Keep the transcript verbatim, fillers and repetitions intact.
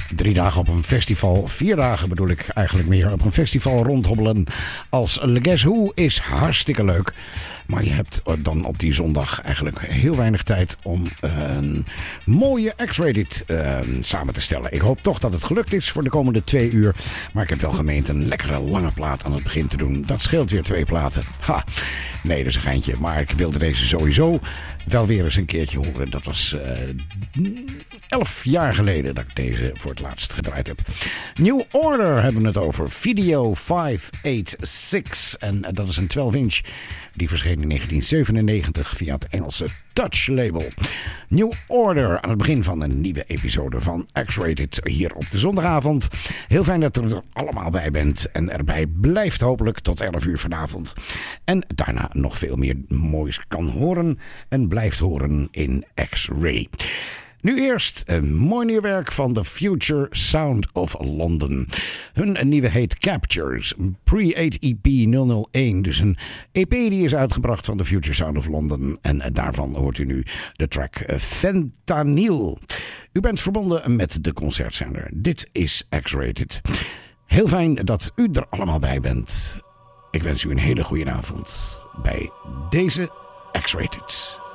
Drie dagen op een festival, vier dagen bedoel ik eigenlijk meer, op een festival rondhobbelen als Guess Who is hartstikke leuk. Maar je hebt dan op die zondag eigenlijk heel weinig tijd om een mooie X-Rated uh, samen te stellen. Ik hoop toch dat het gelukt is voor de komende twee uur. Maar ik heb wel gemeend een lekkere lange plaat aan het begin te doen. Dat scheelt weer twee platen. Ha, nee, dat is een geintje. Maar ik wilde deze sowieso wel weer eens een keertje horen. Dat was uh, elf jaar geleden dat ik deze voor het laatst gedraaid heb. New Order hebben we het over. Video vijfhonderdzevenennegentig. En dat is een twaalf inch. Die verscheen in negentien zevenennegentig via het Engelse Touch label. New Order aan het begin van een nieuwe episode van X-Rated hier op de zondagavond. Heel fijn dat u er allemaal bij bent en erbij blijft hopelijk tot elf uur vanavond. En daarna nog veel meer moois kan horen en blijft horen in X-Ray. Nu eerst een mooi nieuw werk van The Future Sound of London. Hun nieuwe heet Captures, Pre-eight E P nul nul één. Dus een E P die is uitgebracht van The Future Sound of London. En daarvan hoort u nu de track Fentanyl. U bent verbonden met de concertzender. Dit is X-Rated. Heel fijn dat u er allemaal bij bent. Ik wens u een hele goede avond bij deze X-Rated.